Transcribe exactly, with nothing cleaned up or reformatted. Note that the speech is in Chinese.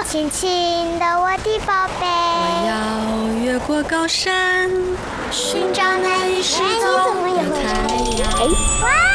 轻轻的我的宝贝， 我要越过高山， 寻找那里是怎么有太阳。